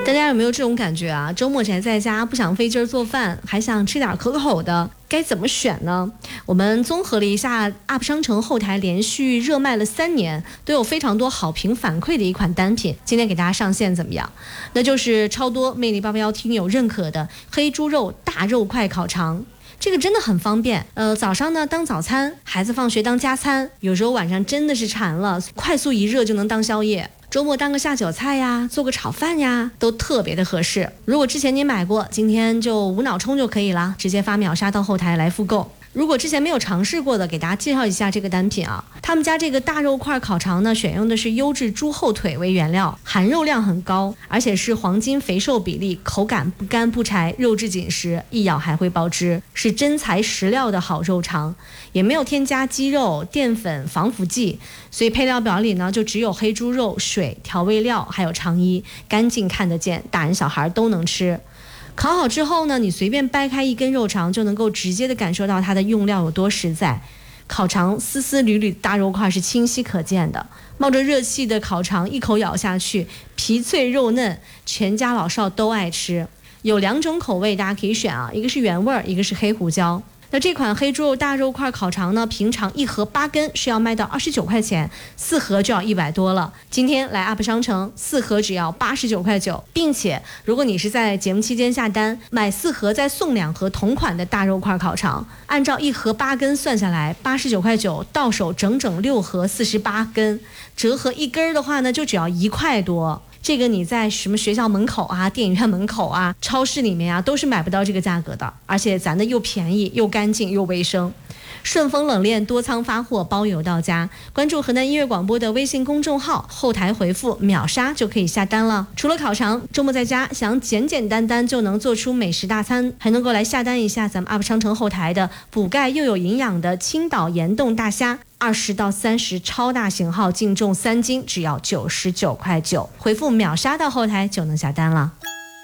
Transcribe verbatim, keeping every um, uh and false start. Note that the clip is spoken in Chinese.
大家有没有这种感觉啊？周末宅在家，不想费劲儿做饭，还想吃点可口的，该怎么选呢？我们综合了一下 U P 商城后台连续热卖了三年，都有非常多好评反馈的一款单品，今天给大家上线怎么样？那就是超多魅力八八一听友认可的黑猪肉大肉块烤肠。这个真的很方便，呃，早上呢当早餐，孩子放学当加餐，有时候晚上真的是馋了，快速一热就能当宵夜。周末当个下酒菜呀，做个炒饭呀，都特别的合适。如果之前您买过，今天就无脑冲就可以了，直接发秒杀到后台来复购。如果之前没有尝试过的，给大家介绍一下这个单品啊。他们家这个大肉块烤肠呢，选用的是优质猪后腿为原料，含肉量很高，而且是黄金肥瘦比例，口感不干不柴，肉质紧实，一咬还会爆汁，是真材实料的好肉肠，也没有添加鸡肉、淀粉、防腐剂，所以配料表里呢就只有黑猪肉、水、调味料还有肠衣，干净看得见，大人小孩都能吃。烤好之后呢，你随便掰开一根肉肠，就能够直接的感受到它的用料有多实在。烤肠丝丝缕缕大肉块是清晰可见的，冒着热气的烤肠一口咬下去，皮脆肉嫩，全家老少都爱吃。有两种口味大家可以选啊，一个是原味，一个是黑胡椒。那这款黑猪肉大肉块烤肠呢，平常一盒八根是要卖到二十九块钱，四盒就要一百多了。今天来 U P 商城，四盒只要八十九块九，并且如果你是在节目期间下单，买四盒再送两盒同款的大肉块烤肠，按照一盒八根算下来，八十九块九到手整整六盒四十八根，折合一根的话呢，就只要一块多。这个你在什么学校门口啊、电影院门口啊、超市里面啊，都是买不到这个价格的，而且咱的又便宜又干净又卫生。顺丰冷链多仓发货，包邮到家。关注河南音乐广播的微信公众号，后台回复秒杀就可以下单了。除了烤肠，周末在家想简简单单就能做出美食大餐，还能够来下单一下咱们 U P 商城后台的补钙又有营养的青岛盐冻大虾，二十到三十超大型号，净重三斤，只要九十九块九。回复秒杀到后台就能下单了。